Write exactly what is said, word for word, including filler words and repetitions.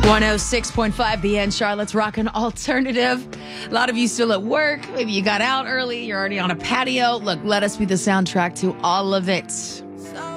one oh six point five The End, Charlotte's Rockin' Alternative. A lot of you still at work. Maybe you got out early. You're already on a patio. Look, let us be the soundtrack to all of it.